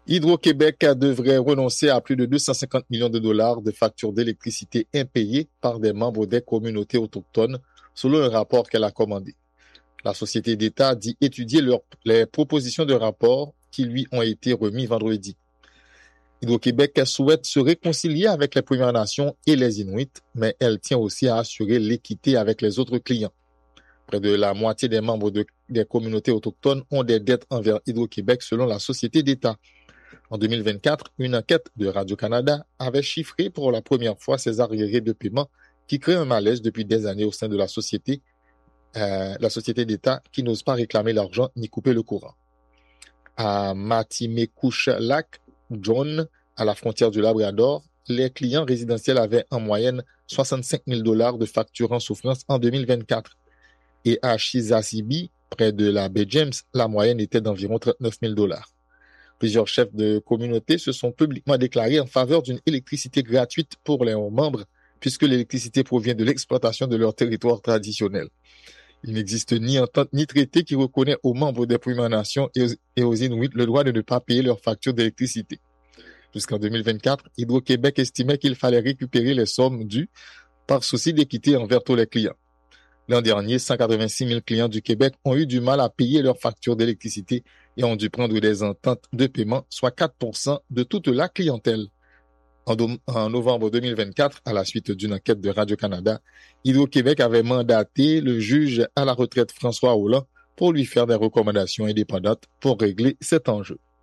Hydro-Québec devrait renoncer à plus de 250 millions de dollars de factures d'électricité impayées par des membres des communautés autochtones, selon un rapport qu'elle a commandé. La société d'État dit étudier les propositions de rapport qui lui ont été remis vendredi. Hydro-Québec souhaite se réconcilier avec les Premières Nations et les Inuits, mais elle tient aussi à assurer l'équité avec les autres clients. Près de la moitié des membres des communautés autochtones ont des dettes envers Hydro-Québec selon la société d'État. En 2024, une enquête de Radio-Canada avait chiffré pour la première fois ces arriérés de paiement qui créent un malaise depuis des années au sein de la société d'État qui n'ose pas réclamer l'argent ni couper le courant. À Matimekouche-Lac, John, à la frontière du Labrador, les clients résidentiels avaient en moyenne 65 000 dollars de factures en souffrance en 2024. Et à Chisasibi, près de la baie James, la moyenne était d'environ 39 000 dollars. Plusieurs chefs de communauté se sont publiquement déclarés en faveur d'une électricité gratuite pour les membres, puisque l'électricité provient de l'exploitation de leur territoire traditionnel. Il n'existe ni entente ni traité qui reconnaît aux membres des Premières Nations et aux Inuits le droit de ne pas payer leurs factures d'électricité. Jusqu'en 2024, Hydro-Québec estimait qu'il fallait récupérer les sommes dues par souci d'équité envers tous les clients. L'an dernier, 186 000 clients du Québec ont eu du mal à payer leurs factures d'électricité et ont dû prendre des ententes de paiement, soit 4% de toute la clientèle. En novembre 2024, à la suite d'une enquête de Radio-Canada, Hydro-Québec avait mandaté le juge à la retraite François Hollande pour lui faire des recommandations indépendantes pour régler cet enjeu.